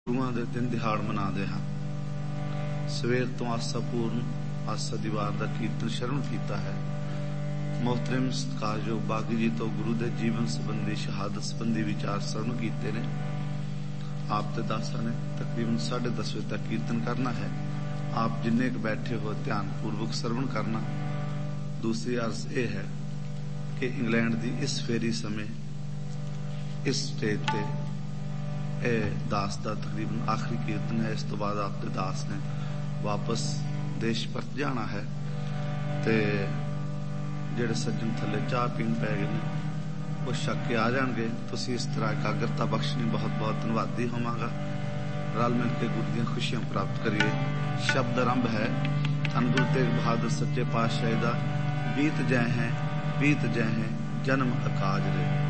ਗੁਰੂਆਂ ਦੇ ਦਿਨ ਦਿਹਾੜ ਮਨਾਉਂਦੇ ਹਾਂ। ਸਵੇਰ ਤੋਂ ਆਸਾ ਪੂਰਨ ਆਸਾ ਦੀ ਵਾਰ ਦਾ ਕੀਰਤਨ ਸ਼ਰਵਣ ਕੀਤਾ ਹੈ। ਮੁਹਤਰਮ ਸਤਿਕਾਰਯੋਗ ਬਾਗੀ ਜੀ ਤੋਂ ਗੁਰੂ ਦੇ ਜੀਵਨ ਸੰਬੰਧੀ ਸ਼ਹਾਦਤ ਸੰਬੰਧੀ ਵਿਚਾਰ ਸਰਵਣ ਕੀਤੇ ਨੇ। ਆਪ ਤੇ ਦਾਸਾਂ ਨੇ ਤਕਰੀਬਨ 10:30 ਵਜੇ ਤੱਕ ਕੀਰਤਨ ਕਰਨਾ ਹੈ। ਆਪ ਜਿੰਨੇ ਕੁ ਬੈਠੇ ਹੋ ਧਿਆਨ ਪੂਰਵਕ ਸਰਵਣ ਕਰਨਾ। ਦੂਸਰੀ ਅਰਜ਼ ਇਹ ਹੈ ਕਿ ਇੰਗਲੈਂਡ ਦੀ ਇਸ ਫੇਰੀ ਸਮੇਂ ਇਸ ਸਟੇਜ ਤੇ ਇਹ ਦਾਸ ਦਾ ਤਕਰੀਬਨ ਆਖਰੀ ਕੀਰਤਨ ਹੈ। ਇਸ ਤੋਂ ਬਾਅਦ ਆਪ ਦੇ ਦਾਸ ਨੇ ਵਾਪਸ ਦੇਸ਼ ਪਰਤ ਜਾਣਾ ਹੈ ਤੇ ਜਿਹੜੇ ਸੱਜਣ ਥੱਲੇ ਚਾਹ ਪੀਣ ਪੈ ਗਏ ਨੇ ਉਹ ਛਕ ਕੇ ਆ ਜਾਣਗੇ। ਤੁਸੀਂ ਇਸ ਤਰ੍ਹਾਂ ਇਕਾਗਰਤਾ ਬਖਸ਼ਣੀ ਬਹੁਤ ਬਹੁਤ ਧੰਨਵਾਦੀ ਹੋਵਾਂਗਾ। ਰਲ ਮਿਲ ਕੇ ਗੁਰੂ ਦੀਆਂ ਖੁਸ਼ੀਆਂ ਪ੍ਰਾਪਤ ਕਰੀਏ। ਸ਼ਬਦ ਆਰੰਭ ਹੈ ਧੰਨ ਗੁਰੂ ਤੇਗ ਬਹਾਦਰ ਸੱਚੇ ਪਾਤਸ਼ਾਹ ਦਾ ਬੀਤ ਜੈ ਹੈ ਜਨਮ ਅਕਾਜ ਰੇ।